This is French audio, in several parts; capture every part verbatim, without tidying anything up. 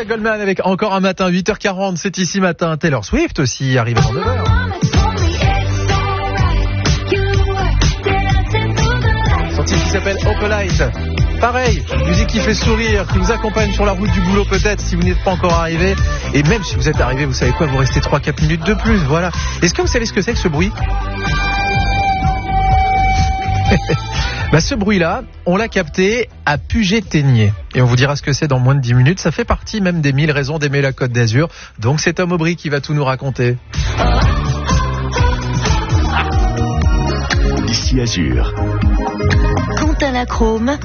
Jean-Jacques Goldman avec encore un matin, huit heures quarante, c'est ici matin. Taylor Swift aussi, arrivé dans neuf heures. Son titre qui s'appelle Opalite. Pareil, musique qui fait sourire, qui vous accompagne sur la route du boulot peut-être si vous n'êtes pas encore arrivé. Et même si vous êtes arrivé, vous savez quoi, vous restez trois à quatre minutes de plus, voilà. Est-ce que vous savez ce que c'est que ce bruit ? Bah, ce bruit-là, on l'a capté à Puget-Théniers. Et on vous dira ce que c'est dans moins de dix minutes. Ça fait partie même des mille raisons d'aimer la Côte d'Azur. Donc c'est Tom Aubry qui va tout nous raconter. Ici Azur. Quentin Lachrome.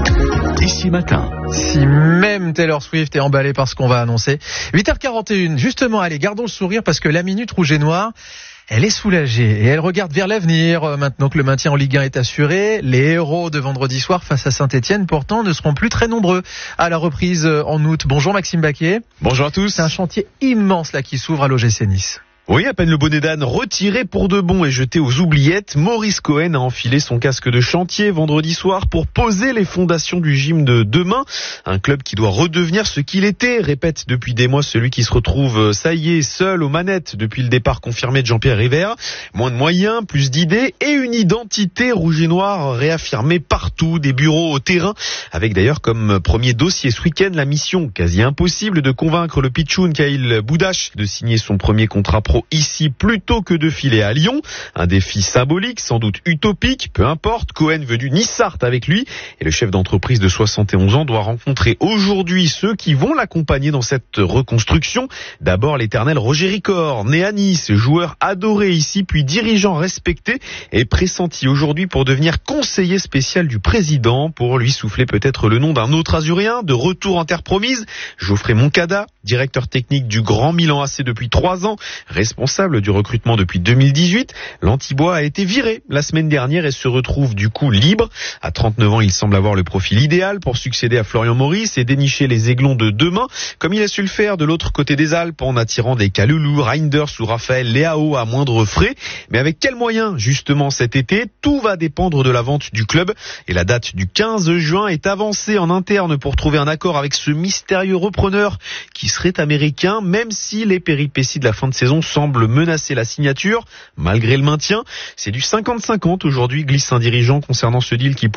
Ici matin. Si même Taylor Swift est emballée par ce qu'on va annoncer. huit heures quarante et une, justement, allez, gardons le sourire parce que la Minute Rouge et Noire, elle est soulagée et elle regarde vers l'avenir. Maintenant que le maintien en Ligue un est assuré, les héros de vendredi soir face à Saint-Etienne, pourtant, ne seront plus très nombreux à la reprise en août. Bonjour Maxime Baquier. Bonjour à tous. C'est un chantier immense là qui s'ouvre à l'O G C Nice. Oui, à peine le bonnet d'âne retiré pour de bon et jeté aux oubliettes, Maurice Cohen a enfilé son casque de chantier vendredi soir pour poser les fondations du gym de demain. Un club qui doit redevenir ce qu'il était, répète depuis des mois celui qui se retrouve, ça y est, seul aux manettes depuis le départ confirmé de Jean-Pierre River. Moins de moyens, plus d'idées et une identité rouge et noire réaffirmée partout, des bureaux au terrain, avec d'ailleurs comme premier dossier ce week-end la mission quasi impossible de convaincre le pitchoun Kyle Boudache de signer son premier contrat pro ici plutôt que de filer à Lyon. Un défi symbolique, sans doute utopique, peu importe. Cohen veut du Nissart avec lui et le chef d'entreprise de soixante et onze ans doit rencontrer aujourd'hui ceux qui vont l'accompagner dans cette reconstruction. D'abord l'éternel Roger Ricor, né à Nice, joueur adoré ici puis dirigeant respecté et pressenti aujourd'hui pour devenir conseiller spécial du président pour lui souffler peut-être le nom d'un autre Azurien de retour en terre promise. Geoffrey Moncada, directeur technique du Grand Milan A C depuis trois ans, responsable du recrutement depuis deux mille dix-huit, l'Antibois a été viré la semaine dernière et se retrouve du coup libre. À trente-neuf ans, il semble avoir le profil idéal pour succéder à Florian Maurice et dénicher les aiglons de demain, comme il a su le faire de l'autre côté des Alpes en attirant des Kalulu, Reinders ou Raphaël Leao à moindre frais. Mais avec quels moyens justement cet été? Tout va dépendre de la vente du club et la date du quinze juin est avancée en interne pour trouver un accord avec ce mystérieux repreneur qui serait américain, même si les péripéties de la fin de saison semble menacer la signature, malgré le maintien. C'est du cinquante cinquante aujourd'hui, glisse un dirigeant concernant ce deal qui pourrait